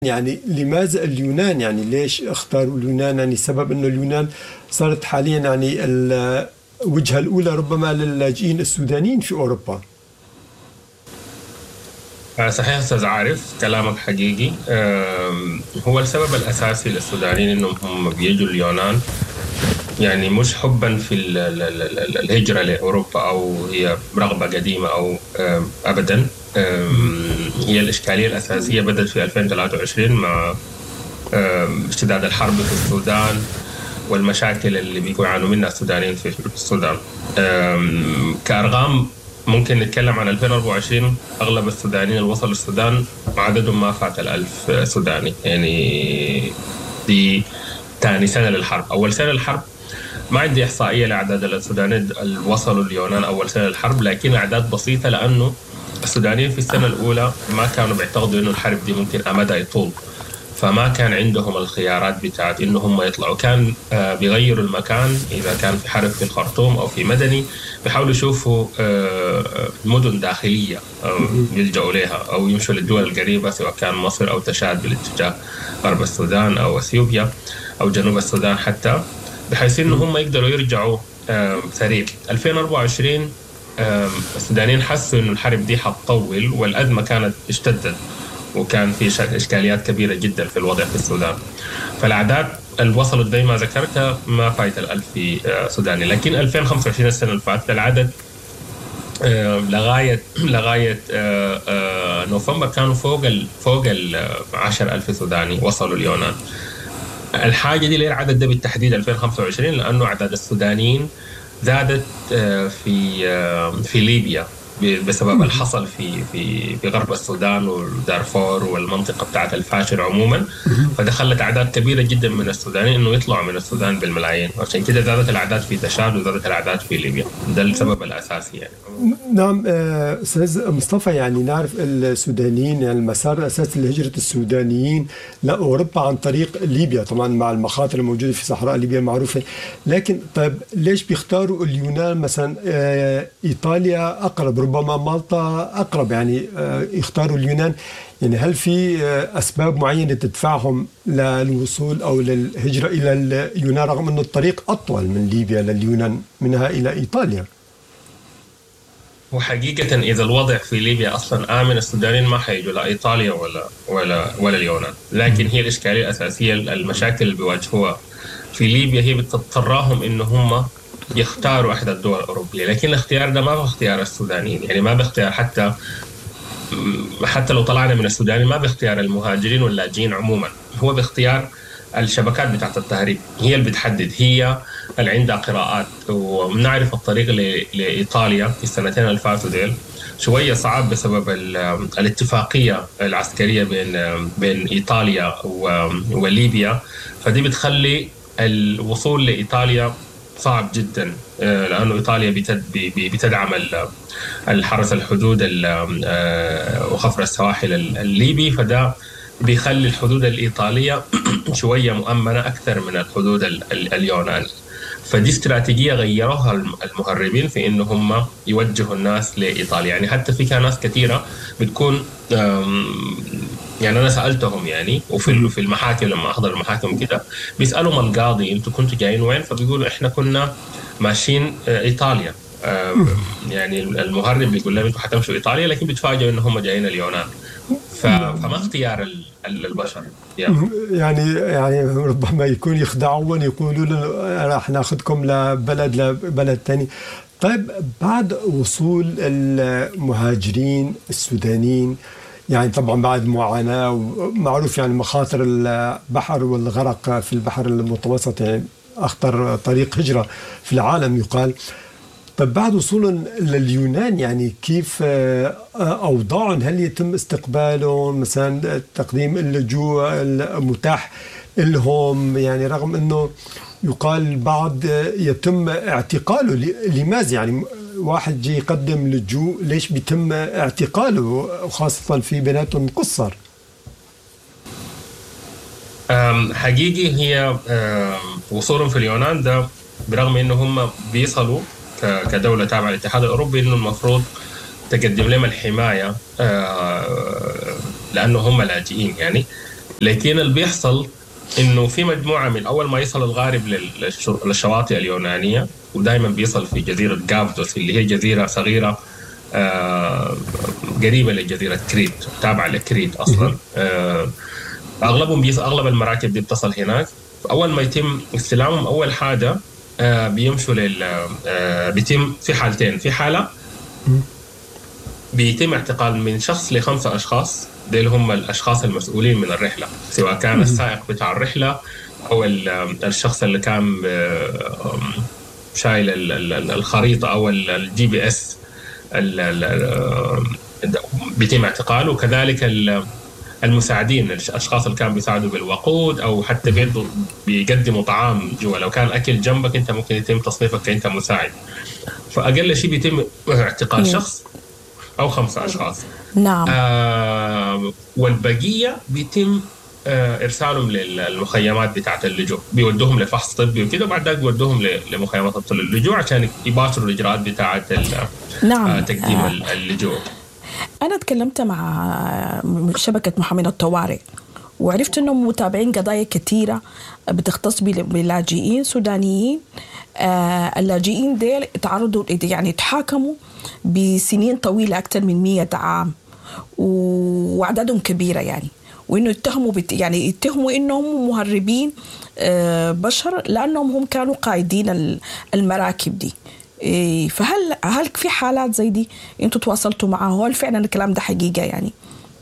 يعني لماذا اليونان؟ يعني ليش اختاروا اليونان؟ يعني سبب انه اليونان صارت حاليا يعني الوجهة الأولى ربما للاجئين السودانيين في أوروبا. صحيح أستاذ عارف، كلامك حقيقي. هو السبب الأساسي للسودانيين إنهم هم بيجوا اليونان، يعني مش حبا في الهجرة لأوروبا أو هي رغبة قديمة أو أبدا. هي الإشكالية الأساسية بدأت في 2023 مع اشتداد الحرب في السودان والمشاكل اللي بيقوا يعانوا منها السودانيين في السودان. كأرقام ممكن نتكلم عن 2024، أغلب السودانيين اللي وصلوا السودان عددهم ما فات 1000 سوداني. يعني دي ثاني سنة للحرب. أول سنة للحرب ما عندي إحصائية لأعداد السودانيين اللي وصلوا اليونان أول سنة للحرب، لكن أعداد بسيطة، لأنه السودانيين في السنة الأولى ما كانوا بيعتقدوا إنه الحرب دي ممكن أمدها يطول، فما كان عندهم الخيارات بتاعت إنه هم يطلعوا. كان بيغيروا المكان، إذا كان في حرب في الخرطوم أو في مدني بيحاولوا يشوفوا مدن داخلية يلجأوا لها، أو يمشوا للدول القريبة سواء كان مصر أو تشاد بالاتجاه غرب السودان أو أثيوبيا أو جنوب السودان حتى، بحيث إنه هم يقدروا يرجعوا سريع. 2024 السودانيين حسوا إنه الحرب دي حتطول والأزمة كانت اشتدت، وكان في إشكاليات كبيرة جدا في الوضع في السودان. فالأعداد اللي وصلت زي ما ذكرت ما فايت 1000 في سوداني. لكن 2025 السنة اللي فاتت العدد لغاية نوفمبر كانوا فوق ال 10,000 سوداني وصلوا اليونان. الحاجة دي ليه العدد ده بالتحديد 2025؟ لأنه أعداد السودانيين زادت في ليبيا بسبب الحصل في غرب السودان ودارفور والمنطقة بتاعت الفاشر عموما، فدخلت أعداد كبيرة جدا من السودانيين إنه يطلعوا من السودان بالملايين، عشان كده زادت الأعداد في تشاد وزادت الأعداد في ليبيا. ده السبب الأساسي يعني. نعم أستاذ مصطفى، يعني نعرف السودانيين، يعني المسار الأساسي لهجرة السودانيين لأوروبا عن طريق ليبيا، طبعا مع المخاطر الموجودة في صحراء ليبيا المعروفة. لكن طيب ليش بيختاروا اليونان مثلا؟ إيطاليا أقرب، ربما مالطا أقرب، يعني يختاروا اليونان. يعني هل في أسباب معينة تدفعهم للوصول أو للهجرة إلى اليونان رغم أن الطريق أطول من ليبيا لليونان منها إلى إيطاليا؟ وحقيقة إذا الوضع في ليبيا أصلا آمن، السودانيين ما حيجوا لا إيطاليا ولا اليونان. لكن هي الإشكالية الأساسية، المشاكل اللي بيواجهوها في ليبيا هي بتضطرهم إن هم يختاروا أحد الدول الأوروبية. لكن الاختيار ده ما هو اختيار السودانيين، يعني ما باختيار حتى لو طلعنا من السودان ما باختيار المهاجرين واللاجئين عموما، هو باختيار الشبكات بتاعت التهريب. هي اللي بتحدد، هي اللي عندها قراءات. ونعرف الطريق لإيطاليا في السنتين اللي فاتوا ديل شوية صعب بسبب الاتفاقية العسكرية بين إيطاليا وليبيا، فدي بتخلي الوصول لإيطاليا صعب جدا، لأنه إيطاليا بتدعم الحرس الحدود وخفر السواحل الليبي، فده بيخلي الحدود الإيطالية شوية مؤمنة أكثر من الحدود اليونانية. فدي استراتيجية غيروها المهربين في إنه هم يوجهوا الناس لإيطاليا. يعني حتى في ناس كثيرة بتكون، يعني أنا سألتهم يعني، وفي المحاكم لما أحضر المحاكم كده بيسألهم القاضي أنتوا كنتوا جايين وين؟ فبيقولوا إحنا كنا ماشيين إيطاليا. يعني المهرب بيقول لهم أنتوا حتمشوا إيطاليا، لكن بيتفاجئوا إن هم جايين اليونان. فما اختيار البشر يعني ربما يكون يخدعون، يقولوا له راح ناخذكم لبلد ثاني. طيب بعد وصول المهاجرين السودانيين، يعني طبعا بعد معاناة ومعروف يعني مخاطر البحر والغرق في البحر المتوسط، يعني أخطر طريق هجرة في العالم يقال. طيب بعد وصولهم لليونان، يعني كيف أوضاعهم؟ هل يتم استقبالهم مثلا، تقديم اللجوء المتاح لهم؟ يعني رغم أنه يقال البعض يتم اعتقاله، لماذا؟ يعني واحد جي يقدم لجوء، ليش بيتم اعتقاله؟ وخاصة في بيناتهم قصر. حقيقي هي وصولهم في اليونان ده برغم أنه هم بيصلوا كدولة تابعة للاتحاد الأوروبي، إنه المفروض تقدم لهم الحماية لأنه هم لاجئين يعني. لكن اللي بيحصل انه في مجموعه من اول ما يصل الغارب للشواطئ اليونانيه، ودائما بيصل في جزيره جافدوس اللي هي جزيره صغيره قريبه لجزيره كريت، تابعه لكريت اصلا. اغلب المراكب دي بتصل هناك. اول ما يتم استلامهم اول حاجه بيمشوا بيتم في حالتين. في حاله بيتم اعتقال من شخص ل5 أشخاص، دول هم الأشخاص المسؤولين من الرحلة، سواء كان السائق بتاع الرحلة أو الشخص اللي كان شايل الخريطة أو الجي بي اس بيتم اعتقاله. وكذلك المساعدين، الأشخاص اللي كانوا بيساعدوا بالوقود أو حتى بيقدموا طعام جوا، لو كان أكل جنبك أنت ممكن يتم تصنيفك كأنت مساعد. فأقل شيء بيتم اعتقال شخص أو 5 أشخاص. نعم. والبقية بيتم إرسالهم للمخيمات بتاعة اللجوء، بيودوهم لفحص طبي وكده، وبعد ذلك بيودوهم لمخيمات اللجوء عشان يباشروا الإجراءات بتاعة نعم. تقديم اللجوء. أنا تكلمت مع شبكة محامين الطوارئ وعرفت أنهم متابعين قضايا كثيرة بتختص بلاجئين سودانيين. اللاجئين ديل تعرضوا يعني تحاكموا بسنين طويلة أكثر من 100 عام وأعدادهم كبيرة يعني، وإنه يتهموا إنهم مهربين بشر لأنهم هم كانوا قائدين المراكب دي. فهل في حالات زي دي أنتوا تواصلتوا معها؟ هل فعلا الكلام ده حقيقة يعني؟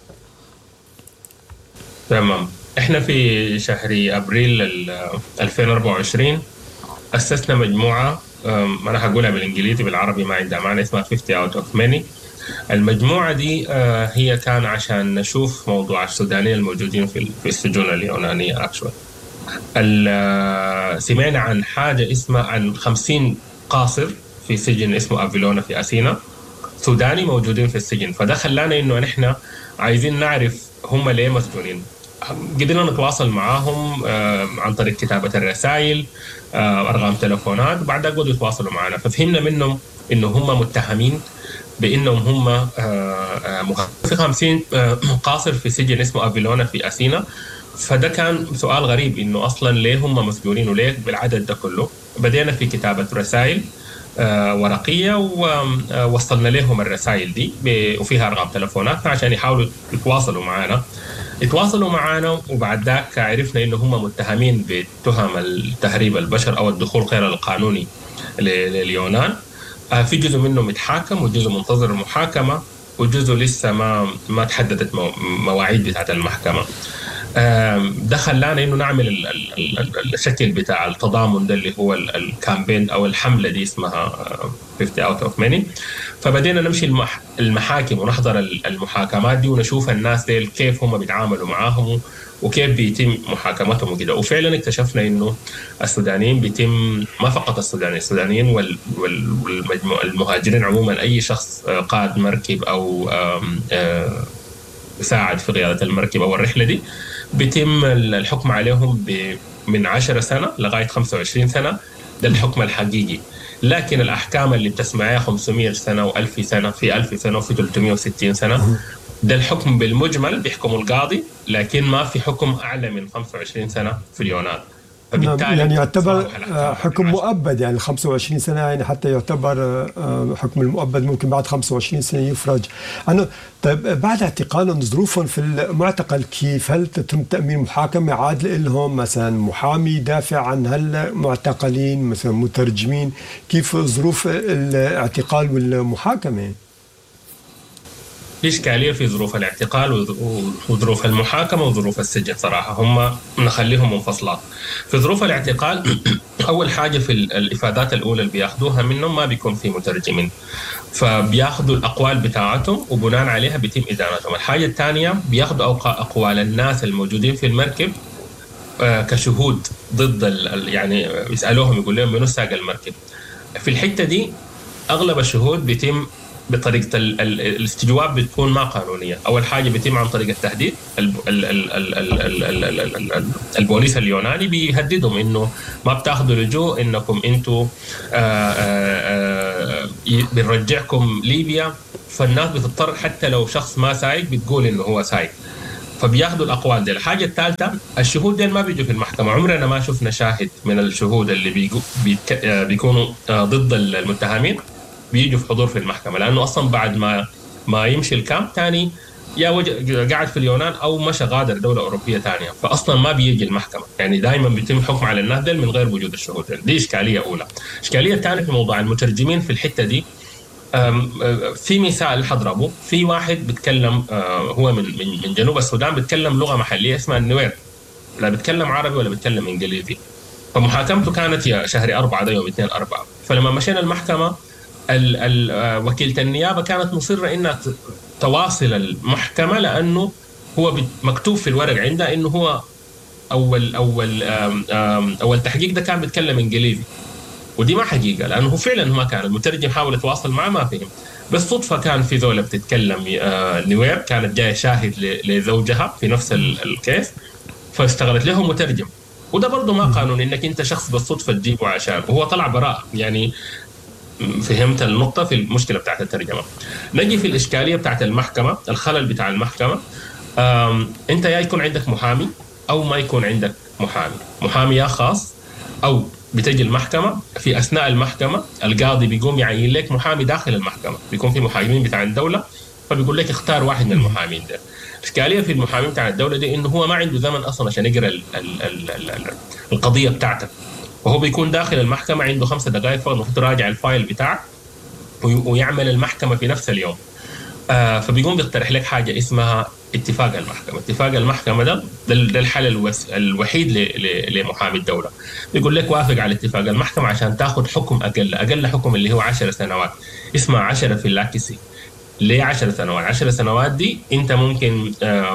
تمام. إحنا في شهر أبريل 2024 أسسنا مجموعة، أنا هقولها بالإنجليزي، بالعربي ما عندها معنى، اسمها 50 out of many. المجموعة دي هي كان عشان نشوف موضوع السودانيين الموجودين في السجون اليونانية. أكشوال سمعنا عن حاجة اسمها عن 50 قاصر في سجن اسمه أفيلونا في أثينا سوداني موجودين في السجن. فده خلانا إنه نحن عايزين نعرف هم ليه مسجونين. قدرنا نتواصل معاهم عن طريق كتابة الرسائل، أرقام تلفونات، وبعد ذلك بدوا يتواصلوا معنا. ففهمنا منهم إنه هم متهمين بإنهم هم في 50 قاصر في سجن اسمه أفيلونا في أثينا. فده كان سؤال غريب، إنه أصلا ليه هم مسجونين وليه بالعدد ده كله. بدينا في كتابة رسائل ورقية ووصلنا لهم الرسائل دي وفيها أرقام تلفوناتنا عشان يحاولوا يتواصلوا معنا. وبعد ذلك عرفنا إنه هم متهمين بتهم التهريب البشر أو الدخول غير القانوني لليونان. في جزء منهم متحاكم وجزء منتظر المحاكمة، وجزء لسه ما تحددت مواعيد بتاعة المحكمة. ده خلانا إنه نعمل الشكل بتاع التضامن ده اللي هو الكامبين أو الحملة دي اسمها 50 out of many. فبدينا نمشي المحاكم ونحضر المحاكمات دي ونشوف الناس دي كيف هم بيتعاملوا معاهم وكيف بيتم محاكمتهم وكده. وفعلا اكتشفنا إنه السودانيين بيتم، ما فقط السودانيين والمهاجرين عموما، أي شخص قائد مركب أو يساعد في قيادة المركب أو الرحلة دي بيتم الحكم عليهم من 10 سنة لغاية 25 سنة. ده الحكم الحقيقي. لكن الأحكام اللي بتسمعها 500 سنة و1000 سنة، في 1000 سنة وفي 360 سنة، ده الحكم بالمجمل بيحكم القاضي، لكن ما في حكم أعلى من 25 سنة في اليونان. يعني يعتبر حكم مؤبد، يعني 25 سنة يعني حتى يعتبر حكم المؤبد ممكن بعد 25 سنة يفرج عنه. طيب بعد اعتقالهم ظروفهم في المعتقل كيف؟ هل تتم تأمين محاكمة عادلة لهم، مثلا محامي يدافع عن هالمعتقلين، مثلا مترجمين؟ كيف ظروف الاعتقال والمحاكمة؟ في إشكالية في ظروف الاعتقال وظروف المحاكمة وظروف السجن صراحة، هم نخليهم منفصلات. في ظروف الاعتقال أول حاجة في الإفادات الأولى اللي بياخدوها منهم ما بيكون في مترجمين، فبياخدوا الأقوال بتاعتهم وبناء عليها بيتم إدانتهم. الحاجة الثانية بياخدوا أقوال الناس الموجودين في المركب كشهود ضد يعني يسألوهم يقول لهم منو ساق المركب. في الحتة دي أغلب الشهود بيتم بطريقة الاستجواب بتكون ما قانونية. أول حاجة بيتم عن طريق التهديد. البوليس اليوناني بيهددهم إنه ما بتاخذوا لجوء، إنكم أنتوا بنرجعكم ليبيا. فالناس بتضطر حتى لو شخص ما سايق بتقول إنه هو سايق. فبياخدوا الأقوال دي. الحاجة الثالثة الشهود دي ما بيجوا في المحكمة. عمرنا ما شفنا شاهد من الشهود اللي بيكونوا ضد المتهمين بيجوا في حضور في المحكمة، لأنه أصلا بعد ما يمشي الكامب تاني يا قاعد في اليونان أو مشى غادر دولة أوروبية تانية، فأصلا ما بيجي المحكمة. يعني دائما بيتم حكم على الناس دي من غير وجود الشهود. دي إشكالية أولى. إشكالية ثانية في موضوع المترجمين في الحتة دي، في مثال حضربه، في واحد بيتكلم هو من جنوب السودان، بيتكلم لغة محلية اسمها النوير، لا بيتكلم عربي ولا بيتكلم إنجليزي. فمحاكمته كانت يا شهر 4 ده يوم 2/4. فلما مشينا المحكمة وكيلة النيابة كانت مصرة إنها تواصل المحكمة، لأنه هو مكتوب في الورق عندها إنه هو أول تحقيق ده كان بيتكلم إنجليزي، ودي ما حقيقة، لأنه فعلا ما كان المترجم حاول يتواصل معه ما فهم. بالصدفة كان في ذولة بتتكلم نوير كانت جاية شاهد لزوجها في نفس الكيس، فاشتغلت له مترجم. وده برضه ما قانوني إنك أنت شخص بالصدفة تجيبه عشان، وهو طلع براء. يعني فهمت النقطة في المشكلة بتاعت الترجمة. نجي في الإشكالية بتاعت المحكمة، الخلل بتاع المحكمة. أنت يا يكون عندك محامي أو ما يكون عندك محامي يا خاص، أو بتجي المحكمة في أثناء المحكمة القاضي بيقوم يعين لك محامي داخل المحكمة، بيكون في محامين بتاع الدولة، فبيقول لك اختار واحد من المحامين ده. الإشكالية في المحامين بتاع الدولة دي إنه هو ما عنده زمن أصلا عشان يقرأ القضية بتاعتك، وهو بيكون داخل المحكمة عنده 5 دقائق فقط المفروض يراجع الفايل بتاعك ويعمل المحكمة في نفس اليوم. فبيقوم بيقترح لك حاجة اسمها اتفاق المحكمة. اتفاق المحكمة ده الحل الوحيد لمحامي الدولة. بيقول لك وافق على اتفاق المحكمة عشان تاخد حكم أقل حكم اللي هو 10 سنوات، اسمها 10 في اللاكسي. ليه 10 سنوات؟ 10 سنوات دي انت ممكن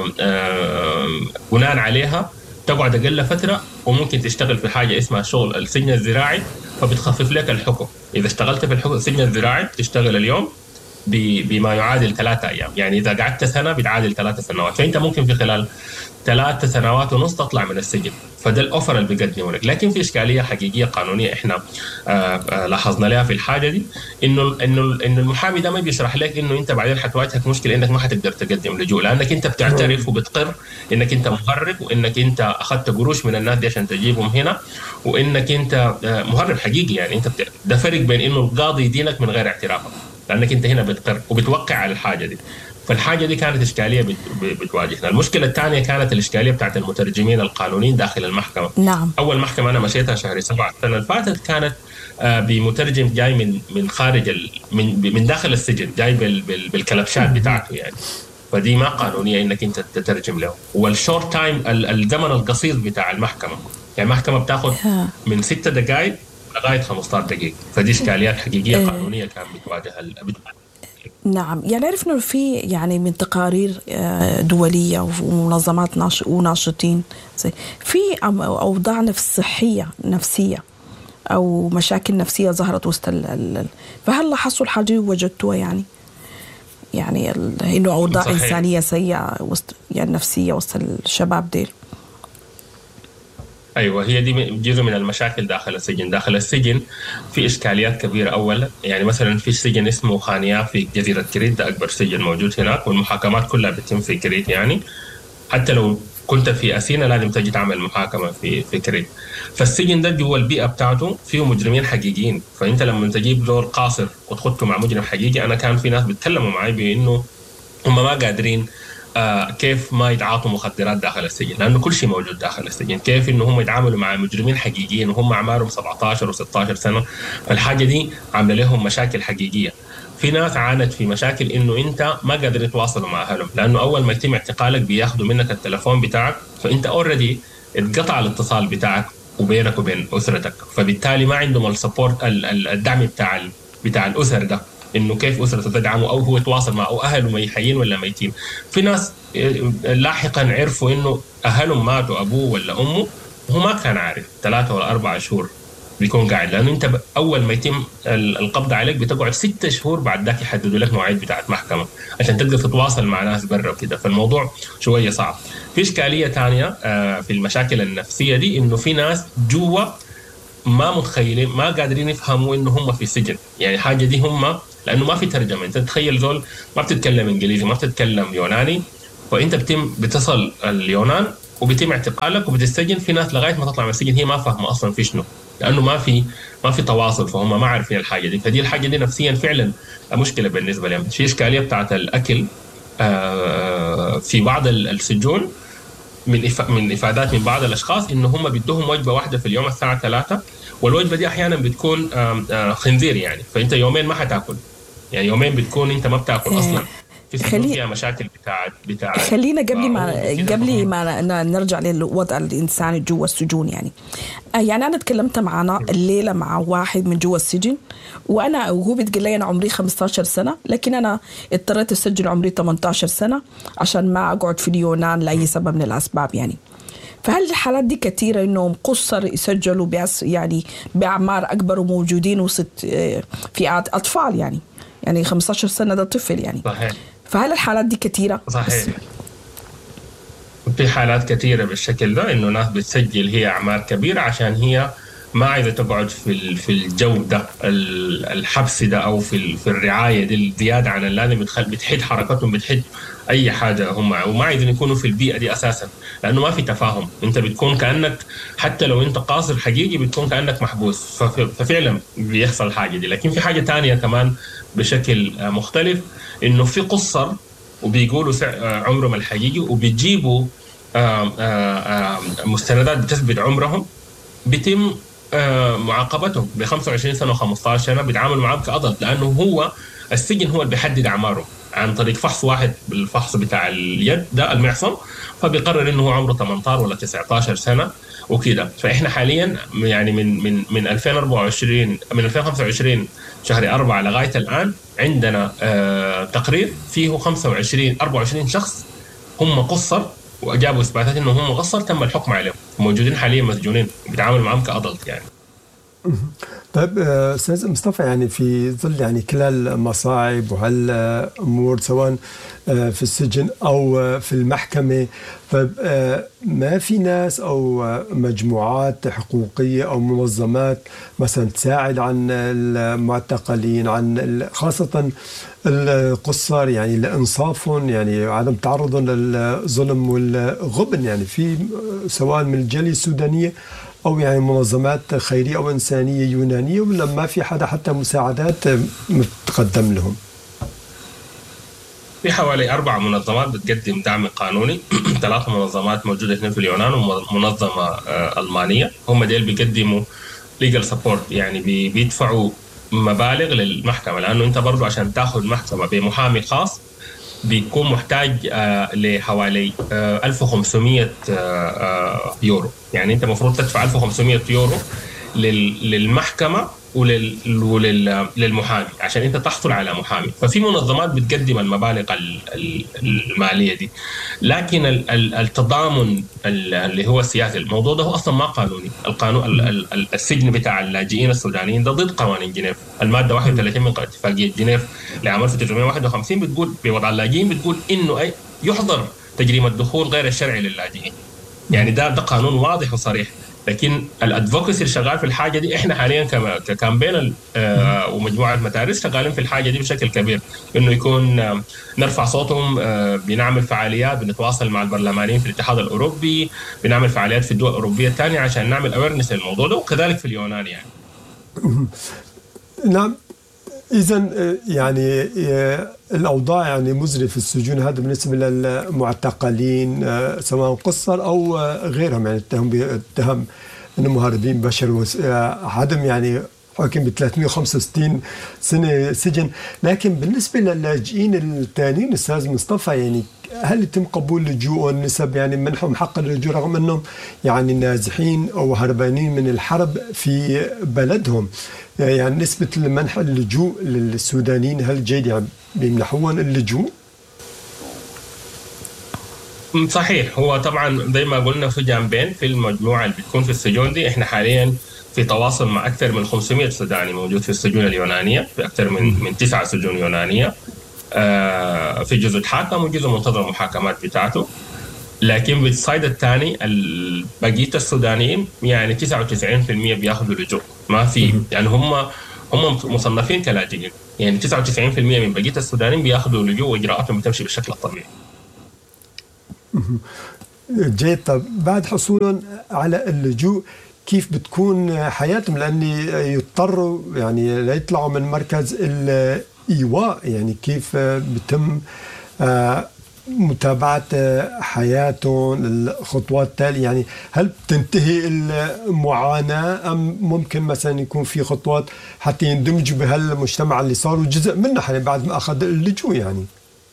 بناء عليها تقعد أقل فترة، وممكن تشتغل في حاجة اسمها شغل السجن الزراعي، فبتخفف لك الحكم. إذا اشتغلت في السجن الزراعي تشتغل اليوم بما يعادل 3 أيام، يعني إذا قعدت سنة بتعادل 3 سنوات، فأنت ممكن في خلال 3 سنوات ونص تطلع من السجن. فده الأوفر اللي بيقدمه لك. لكن في إشكالية حقيقية قانونية إحنا لاحظنا لها في الحاجة دي، إنه المحامي ده ما بيشرح لك إنه أنت بعدين حتواجهك مشكلة إنك ما حتقدر تقدم لجوء، لأنك أنت بتعترف وبتقر إنك أنت مهرب، وإنك أنت أخذت قروش من الناس دي عشان تجيبهم هنا، وإنك أنت مهرب حقيقي. يعني أنت ده فرق بين إنه القاضي يدينك من غير اعترافك، لأنك أنت هنا بتقر وبتوقع على الحاجة دي. فالحاجة دي كانت إشكالية بتواجهنا. المشكلة الثانية كانت الإشكالية بتاعت المترجمين القانونيين داخل المحكمة. نعم. أول محكمة أنا مشيتها شهر 7 السنة اللي فاتت كانت بمترجم جاي من خارج من داخل السجن، جاي بالكلبشات بتاعته يعني. فدي ما قانونية إنك أنت تترجم له. والشورت تايم الزمن القصير بتاع المحكمة، يعني المحكمة بتاخد من 6 دقائق لغاية 15 دقيقة. فدي إشكاليات حقيقية قانونية كان بتواجه. نعم. يعني عرفنا إنه في يعني من تقارير دولية ومنظمات وناشطين في أوضاع صحية نفسية أو مشاكل نفسية ظهرت وسط فهل لاحظتوا الحاجة وجدتوها يعني إنه أوضاع صحيح. إنسانية سيئة وسط يعني نفسية وسط الشباب ديل؟ أيوة، هي دي جزء من المشاكل داخل السجن. داخل السجن في إشكاليات كبيرة. أولا يعني مثلا في سجن اسمه خانيا في جزيرة كريت، ده أكبر سجن موجود هناك، والمحاكمات كلها بتتم في كريت. يعني حتى لو كنت في أثينا لازم تجي تعمل محاكمة في كريت. فالسجن ده جوا البيئة بتاعته فيه مجرمين حقيقيين، فأنت لما تجيب دور قاصر وتخطه مع مجرم حقيقي، أنا كان في ناس بيتكلموا معي بأنه هم ما قادرين كيف ما يتعاطوا مخدرات داخل السجن، لأنه كل شيء موجود داخل السجن. كيف إنه هم يتعاملوا مع مجرمين حقيقيين وهم أعمارهم 17 و16 سنة. فالحاجة دي عاملة لهم مشاكل حقيقية. في ناس عانت في مشاكل إنه أنت ما قادر يتواصلوا مع أهلهم، لأنه أول ما يتم اعتقالك بياخدوا منك التلفون بتاعك، فأنت أوريدي اتقطع الاتصال بتاعك وبينك وبين أسرتك، فبالتالي ما عندهم السبورت الدعم بتاع الأسر ده، إنه كيف أسرته تدعمه أو هو يتواصل مع أو أهله حيين ولا ميتين. في ناس لاحقا عرفوا إنه أهلهم ماتوا، أبوه ولا أمه، وهو ما كان عارف. 3 ولا 4 شهور بيكون قاعد، لأنه أنت أول ما يتم القبض عليك بتقعد 6 شهور بعد ذاك يحددوا لك مواعيد بتاعت محكمة عشان تقدر تتواصل مع ناس برا وكده. فالموضوع شوية صعب. في إشكالية تانية في المشاكل النفسية دي، إنه في ناس جوا ما متخيلين، ما قادرين يفهموا إنه هم في سجن. يعني حاجة دي هم لأنه ما في ترجمة. أنت تتخيل ذول ما بتتكلم إنجليزي، ما بتتكلم يوناني، فانت بتصل اليونان وبيتم اعتقالك وبتستجن. في ناس لغايه ما تطلع من السجن هي ما فاهمه اصلا في شنو، لانه ما في تواصل، فهم ما عارفين الحاجه دي. فدي الحاجه دي نفسيا فعلا مشكله بالنسبه لهم. في اشكاليه بتاعت الاكل في بعض السجون، من افادات من بعض الاشخاص انه هم بيدوهم وجبه واحده في اليوم الساعه 3، والوجبه دي احيانا بتكون خنزير يعني، فانت يومين ما حتاكل، يعني يومين بتكون انت ما بتاكل اصلا. فيها مشاكل بتاع خلينا قبل ما نرجع للوضع الانساني جوا السجون. يعني انا تكلمت معنا الليله مع واحد من جوا السجن، وهو بتقول لي انا عمري 15 سنه، لكن انا اضطريت اسجل عمري 18 سنه عشان ما اقعد في اليونان لاي سبب من الاسباب يعني. فهل الحالات دي كثيره انهم قصر يسجلوا يعني باعمار اكبر وموجودين وسط فئات اطفال يعني 15 سنه ده طفل يعني. صحيح. فهل الحالات دي كثيرة؟ صحيح. في حالات كثيرة بالشكل ده، إنه ناس بتسجل هي أعمار كبيرة عشان هي ما عايزة تقعد في الجو ده الحبس ده أو في الرعاية دي الزيادة عن اللازم، بتحد حركتهم، بتحد أي حاجة هم، وما عايزين يكونوا في البيئة دي أساسا، لأنه ما في تفاهم. أنت بتكون كأنك حتى لو أنت قاصر حقيقي بتكون كأنك محبوس، ففعلا بيحصل حاجة دي. لكن في حاجة تانية كمان بشكل مختلف، إنه في قصر وبيقولوا عمرهم الحقيقي وبيجيبوا مستندات بتثبت عمرهم، بيتم معاقبتهم ب 25 سنة و15 سنة، بيتعاملوا معهم كأضل، لأنه هو السجن هو اللي بيحدد أعماره عن طريق فحص واحد، بالفحص بتاع اليد ده المعصم، فبيقرر إنه هو عمره 18 ولا 19 سنة وكده. فإحنا حاليا يعني من 2024 من 2025 شهر 4 لغاية الآن عندنا تقرير فيه 24 شخص هم قصر، وأجابوا إثباتات إنه هم قصر تم الحكم عليهم، موجودين حاليا مسجونين بيتعاملوا معهم كأضلت يعني. طيب أستاذ مصطفى، يعني في ظل يعني كل المصاعب وهالأمور سواء في السجن أو في المحكمة، طيب ما في ناس أو مجموعات حقوقية أو منظمات مثلا تساعد عن المعتقلين، عن خاصة القصار، يعني لإنصافهم، يعني عدم تعرضهم للظلم والغبن، يعني في سواء من الجالية السودانية أو يعني منظمات خيرية أو إنسانية يونانية، ولا ما في حدا حتى مساعدات متقدم لهم؟ في حوالي 4 منظمات بتقدم دعم قانوني 3 منظمات موجودة هنا في اليونان ومنظمة ألمانية. هم ديل بيقدموا legal support، يعني بيدفعوا مبالغ للمحكمة، لأنه أنت برضو عشان تأخذ محكمة بمحامي خاص بيكون محتاج لحوالي 1500 يورو. يعني أنت مفروض تدفع 1500 يورو للمحكمة وللمحامي عشان انت تحصل على محامي. ففي منظمات بتقدم المبالغ الماليه دي، لكن التضامن اللي هو السياسي، الموضوع ده هو اصلا ما قانوني. القانون السجن بتاع اللاجئين السودانيين ده ضد قوانين جنيف. الماده 31 من اتفاقيه جنيف لعام 1951 بتقول بوضع اللاجئين، بتقول انه يحظر تجريم الدخول غير الشرعي للاجئين. يعني ده قانون واضح وصريح. لكن الادفوكسي اللي شغال في الحاجه دي، احنا حاليا ككامبين ومجموعه مدارس شغالين في الحاجه دي بشكل كبير، انه يكون نرفع صوتهم، بنعمل فعاليات، بنتواصل مع البرلمانيين في الاتحاد الاوروبي، بنعمل فعاليات في الدول الاوروبيه الثانيه عشان نعمل اويرنس للموضوع ده، وكذلك في اليونان يعني. نعم. إذن يعني الأوضاع يعني مزرية في السجون، هذا بالنسبة للمعتقلين سواء قصر أو غيرهم، يعني اتهم أنهم مهربين بشر، عدم يعني حكم ب 365 سنة سجن. لكن بالنسبة للاجئين الثانيين أستاذ مصطفى، يعني هل يتم قبول لجوء نسب يعني منحهم حق اللجوء رغم أنهم يعني نازحين أو هربانين من الحرب في بلدهم؟ يعني نسبة منح اللجوء للسودانيين هل جيد يعني بيمنحون اللجوء؟ صحيح. هو طبعا زي ما قلنا في جانبين في المجموعة اللي بتكون في السجون دي. احنا حاليا في تواصل مع أكثر من 500 سوداني موجود في السجون اليونانية، في أكثر من 9 سجون يونانية، في جزء تحاكم وجزء منتظر المحاكمات بتاعته. لكن بالصيد الثاني بقية السودانيين يعني 99% بياخذوا لجوء، ما في يعني هم مصنفين كلاجئين، يعني 99% من بقية السودانيين بياخذوا لجوء واجراءاتهم بتمشي بالشكل الطبيعي. جيد. طب بعد حصولهم على اللجوء كيف بتكون حياتهم؟ لأني يضطروا يعني ليطلعوا من مركز الإيواء، يعني كيف بتم متابعة حياتهم، الخطوات التالية؟ يعني هل بتنتهي المعاناة أم ممكن مثلا يكون في خطوات حتى يندمجوا بهالمجتمع اللي صاروا جزء منه يعني بعد ما أخذ اللجوء؟ يعني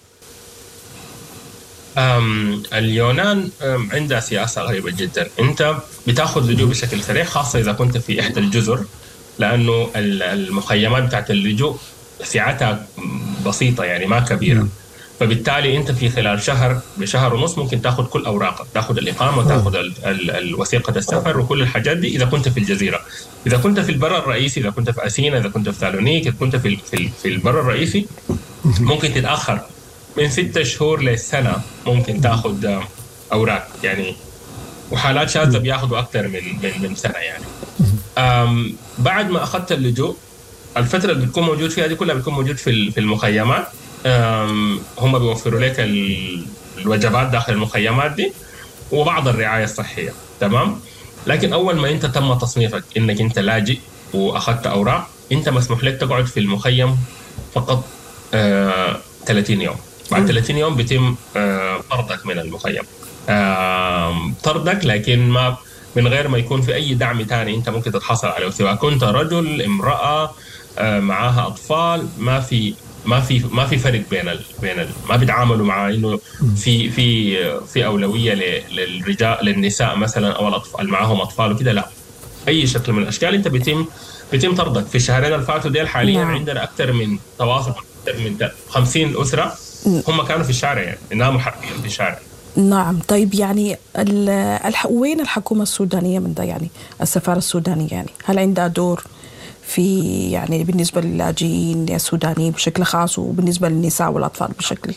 اليونان عندها سياسة غريبة جدا. أنت بتاخذ لجوء بشكل سريع، خاصة إذا كنت في إحدى الجزر، لأنه المخيمات بتاعت اللجوء سعتها بسيطة يعني ما كبيرة. فبالتالي أنت في خلال شهر ونص ممكن تاخذ كل أوراقك، تاخذ الإقامة وتاخذ الوثيقة السفر وكل الحاجات دي إذا كنت في الجزيرة. إذا كنت في البر الرئيسي، إذا كنت في أثينا، إذا كنت في ثالونيك، إذا كنت في البر الرئيسي، ممكن تتأخر من 6 شهور لسنة ممكن تاخذ أوراق يعني، وحالات شاذة بياخذوا أكثر من سنة يعني. بعد ما أخذت اللجوء، الفترة اللي بتكون موجود فيها دي كلها بتكون موجود في المخيمات. هم بيوفروا لك الوجبات داخل المخيمات دي وبعض الرعاية الصحية، تمام. لكن أول ما أنت تم تصنيفك إنك أنت لاجئ وأخذت أوراق، أنت مسموح لك تقعد في المخيم فقط 30 يوم. بعد 30 يوم بيتم طردك من المخيم، طردك، لكن ما من غير ما يكون في أي دعم تاني أنت ممكن تتحصل عليه، سواء كنت رجل، امرأة، معاها أطفال. ما في فرق بين ما بيتعاملوا مع إنه في أولوية للرجال للنساء مثلا أو الأطفال معاهم أطفال وكده، لا. أي شكل من الأشكال أنت بيتم طردك. في الشهرين اللي فاتوا ديل حاليا عندنا أكثر من تواصل من 50 أسرة هم كانوا في الشارع، يعني إنهم محرقين في الشارع. نعم. طيب يعني وين الحكومة السودانية من ده؟ يعني السفارة السودانية يعني هل عندها دور في يعني بالنسبة للاجئين السودانيين بشكل خاص وبالنسبة للنساء والأطفال بشكل؟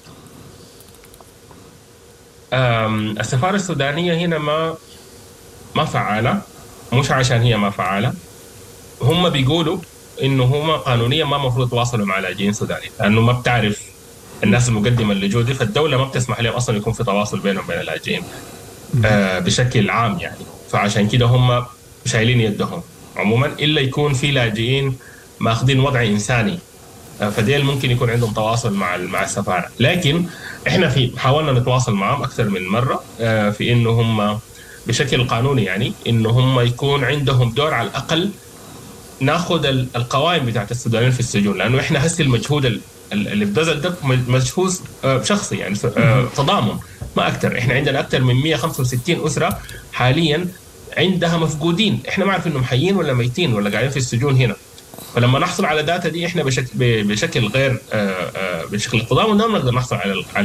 السفارة السودانية هنا ما فعالة، مش عشان هي ما فعالة، هم بيقولوا إنه هم قانونيا ما مفروض يتواصلوا مع لاجئين سودانيين، لأنه ما بتعرف الناس المقدمة اللجوء دي، فالدولة ما بتسمح لهم أصلا يكون في تواصل بينهم وبين اللاجئين بشكل عام يعني. فعشان كده هم شايلين يدهم عموما، إلا يكون في لاجئين ماخذين وضع إنساني، فديل ممكن يكون عندهم تواصل مع السفارة. لكن إحنا حاولنا نتواصل معهم أكثر من مرة في إنه هم بشكل قانوني يعني إنه هم يكون عندهم دور على الأقل ناخذ القوائم بتاعت السودانيين في السجون، لأنه إحنا هسه المجهود اللي بذل ده مجهود شخصي يعني تضامن ما أكثر. إحنا عندنا أكثر من 165 أسرة حاليا عندها مفقودين، إحنا ما عارفين إنهم حيين ولا ميتين ولا قاعدين في السجون هنا. فلما نحصل على داتا دي إحنا بشكل غير بشكل التضامن ده نقدر نحصل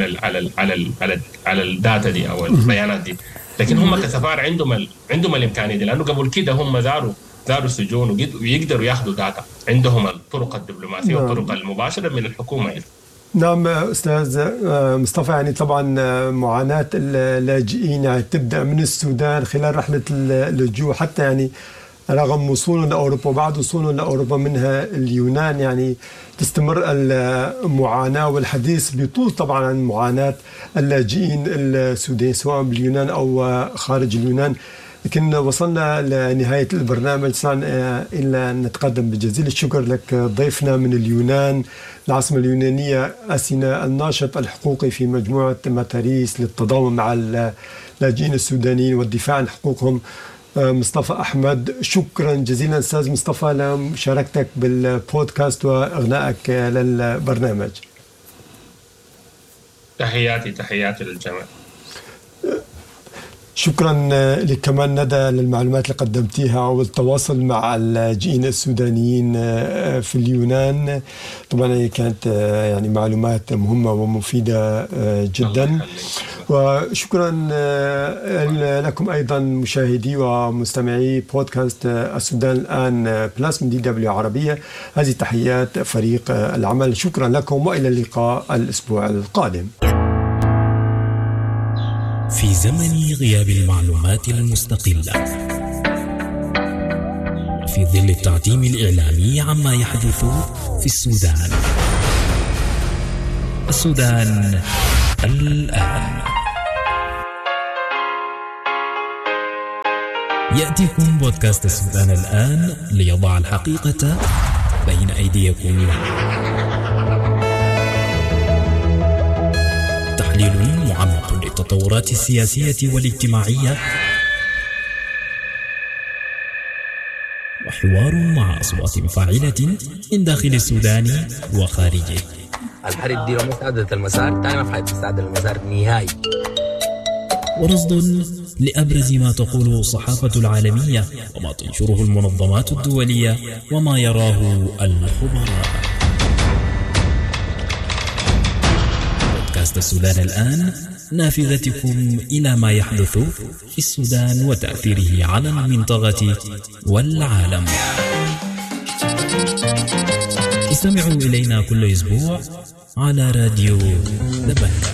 على الداتا دي أو البيانات دي. لكن هم كسفارة عندهم الإمكانية دي، لأنه قبل كده هم زاروا السجون ويقدروا ياخذوا داتا، عندهم الطرق الدبلوماسية والطرق المباشرة من الحكومة يعني. نعم أستاذ مصطفى، يعني طبعا معاناة اللاجئين يعني تبدأ من السودان خلال رحلة اللجوء حتى يعني رغم وصولهم لأوروبا وبعد وصولهم لأوروبا منها اليونان، يعني تستمر المعاناة والحديث بيطول طبعا عن معاناة اللاجئين السودانيين سواء باليونان أو خارج اليونان. لكن وصلنا لنهاية البرنامج، إلا أن نتقدم بجزيل الشكر لك ضيفنا من اليونان العاصمة اليونانية أثينا، الناشط الحقوقي في مجموعة ماتاريس للتضامن مع اللاجئين السودانيين والدفاع عن حقوقهم، مصطفى أحمد. شكرا جزيلا أستاذ مصطفى لمشاركتك بالبودكاست وإغنائك للبرنامج. تحياتي للجميع. شكرا لك كمان ندى للمعلومات اللي قدمتيها والتواصل مع اللاجئين السودانيين في اليونان. طبعا كانت يعني معلومات مهمة ومفيدة جدا. وشكرا لكم أيضا مشاهدي ومستمعي بودكاست السودان الآن بلاس من DW عربية. هذه تحيات فريق العمل، شكرا لكم وإلى اللقاء الأسبوع القادم. في زمن غياب المعلومات المستقلة، في ظل التعتيم الإعلامي عما يحدث في السودان الآن. يأتيكم بودكاست السودان الآن ليضع الحقيقة بين أيديكم. تحليل معمق للتطورات السياسية والاجتماعية، وحوار مع أصوات مفاعلة من داخل السودان وخارجه. الحرب دي لو مساعدة المسار تاني ما حيتساعد المسار نهائي. ورصد لأبرز ما تقوله الصحافة العالمية وما تنشره المنظمات الدولية وما يراه الخبراء. بودكاست السودان الآن، نافذتكم إلى ما يحدث في السودان وتأثيره على المنطقة والعالم. استمعوا إلينا كل أسبوع على راديو دبنجة.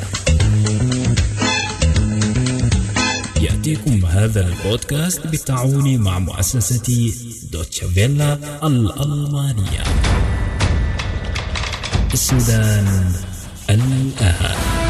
يأتيكم هذا البودكاست بالتعاون مع مؤسسة دوتشه فيلا الألمانية. السودان الآن.